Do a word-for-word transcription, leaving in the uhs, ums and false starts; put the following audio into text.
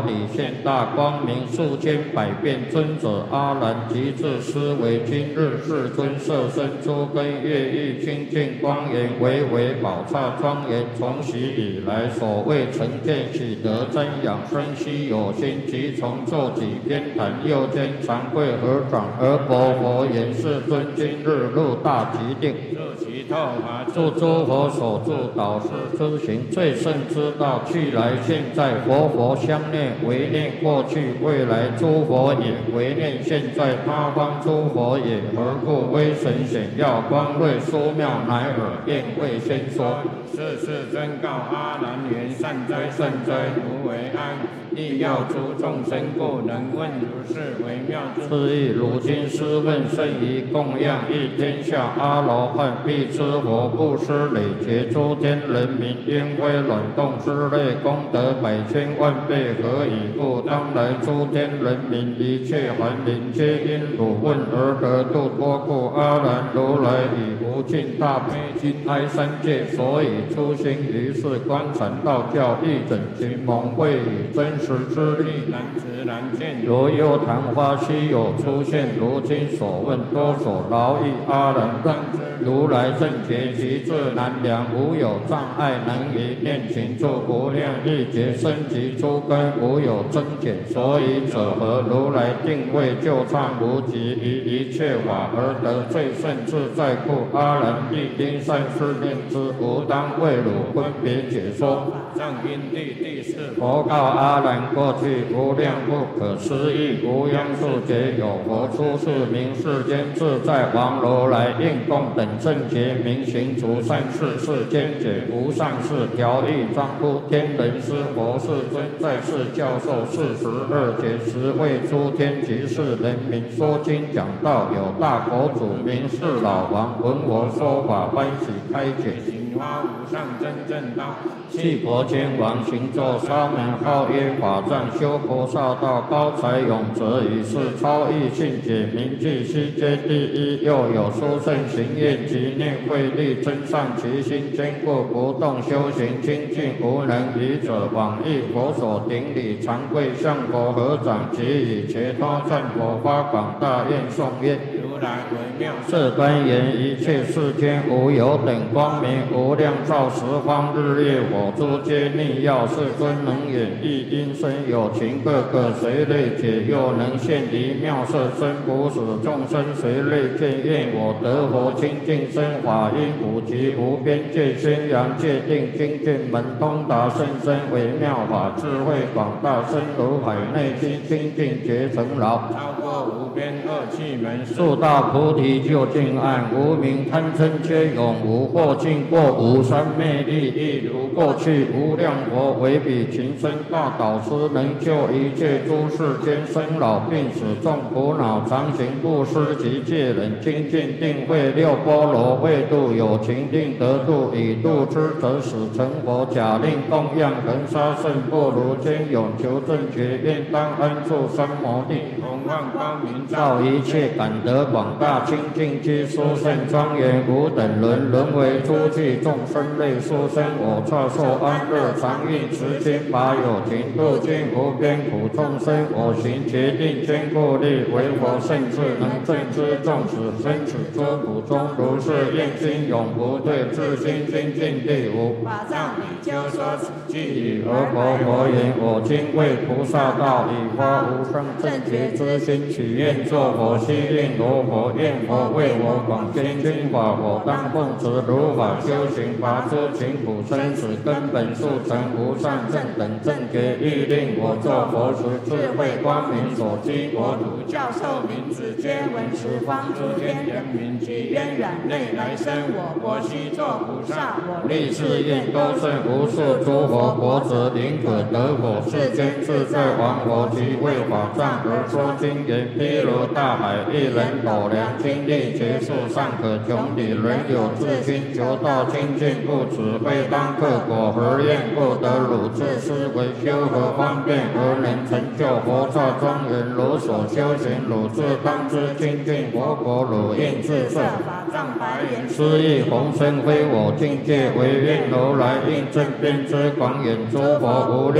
体现大光明，数千百变尊者阿难及至思维今日世尊色身诸根业意清净光严，唯唯宝刹庄严，从昔以来所谓成见喜得增养生息有心，即从坐几边谈右肩长跪合掌，而佛佛言：世尊，今日入大吉定，入其透华，助诸佛所助导师之行最胜之道，去来现在，佛佛相念，唯念过去未来诸佛也，唯念现在他方诸佛也。何故威神显耀光瑞殊妙，乃尔便未先说。是世尊告阿难言：善哉善哉，如为安。亦要诸众生故，能问如是微妙之意。如今师问甚宜，供养一天下阿罗汉，必知佛布施累劫诸天人民，烟灰卵动之类功德百千万倍，何以故？当来诸天人民一切凡灵，皆因汝问而得度脱故。阿难如来以无尽大悲心哀三界，所以出行于世观禅道教，义整群蒙会以真实之力难知难见。如幽昙花稀有出现，如今所问多所劳役。阿难当知如来正觉极至难量，无有障碍能于念请住无量亿劫生及诸根，无有增减。所以者何？如来定位就畅无极，于一切法而得最胜自在故。阿难必应善思念之，吾当为汝分别解说。藏因地第四佛告阿难：过去无量不可思议无央数劫，有佛出世名世间自在王如来，应供等正觉明行除善事，世间解无上士调御庄乎天人师佛世尊，在世教授四十二劫，十为诸天及世人民说经讲道。有大佛祖名是老王，闻我说法欢喜开解，行发无上真正道。弃佛天王行作沙门，号曰法藏，修菩萨道，高才永泽，以是超异性解，名具悉皆第一。又有殊胜行愿及念慧力，增上其心，坚固不动，修行清净无能愚者，往诣佛所顶礼，常跪向佛合掌，即以切他赞佛，发广大愿颂曰：如来为妙色端严，一切世间无有等光明，无量照十方日月火珠皆逆耀。世尊能演绎音声有情，各个随类解，又能现离妙色身，不使众生随类见。愿我得佛清净身，法音普及无边界，宣扬界定精进门，通达甚深微妙法，智慧广大，深如海内心，清净觉成牢，超过无边恶趣门，速大菩提究竟岸，无明贪嗔皆永无，或尽过无三昧力，亦如过去无量佛为彼情深大导师，能救一切诸世间生老病死众苦恼，常行布施及戒忍，精进定慧六波罗为度有情定得度，以度之则使成佛。假令供养恒沙圣不如坚勇求正觉，愿当安住三摩地，弘放光明照一切，感得广大清净居殊胜庄严，无等伦沦为诸具众生类殊生。我刹受安乐常运持心，法有情度尽无边苦众生。我行决定坚固力，为佛圣智能正知众使生此诸苦中，如是愿心永不退，自心精进地无。法藏比丘说此句语，而佛佛言：我今为菩萨道，以发无上正觉之心，许愿作佛，悉令罗佛，愿佛为我广宣经法，我当奉持如法修行，拔诸情苦生死根本，速成无上正等正觉。欲令我作佛时，智慧光明所居国土，教授名字皆闻十方诸天人民，及冤染内来生，我国悉作菩萨。我立誓愿多胜无数诸佛国者，宁可得佛世间自在王佛，及为法藏而说经言。譬如大海，一人斗量精力结束，尚可穷底，人有自心求道清净，不此非当克果，何愿不得汝自思维，修何方便而能成就佛刹庄严？如所修行，汝自当知清净佛国，汝应自设法藏白言。斯亦弘身非我境界，唯愿如来应正遍知广演诸佛无量